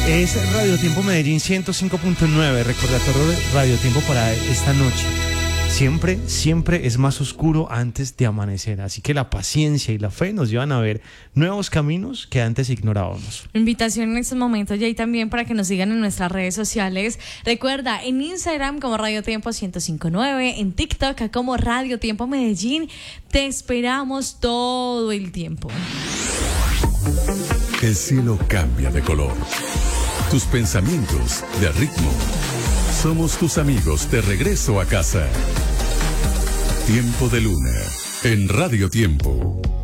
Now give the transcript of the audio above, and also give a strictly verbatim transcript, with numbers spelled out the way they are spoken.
Es Radio Tiempo Medellín ciento cinco punto nueve, recordatorio de Radio Tiempo para esta noche. Siempre, siempre es más oscuro antes de amanecer, así que la paciencia y la fe nos llevan a ver nuevos caminos que antes ignorábamos. Invitación en estos momentos, Jay, también para que nos sigan en nuestras redes sociales. Recuerda, en Instagram como Radio Tiempo ciento cinco punto nueve, en TikTok como Radio Tiempo Medellín. Te esperamos todo el tiempo. El cielo cambia de color. Tus pensamientos de ritmo. Somos tus amigos de regreso a casa. Tiempo de Luna en Radio Tiempo.